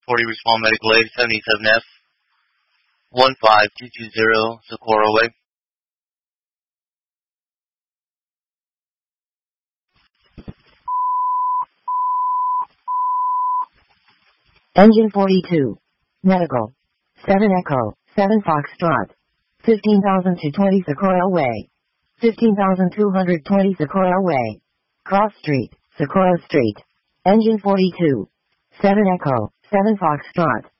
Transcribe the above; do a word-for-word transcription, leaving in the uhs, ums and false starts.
forty Respawn Medical Aid, seventy-seven F, one five two two zero, Socorro Way. Engine forty-two. Medical. seven Echo, seven Foxtrot. fifteen thousand two hundred twenty Socorro Way. fifteen thousand two hundred twenty Socorro Way. Cross Street, Socorro Street. Engine forty-two. seven Echo, seven Foxtrot.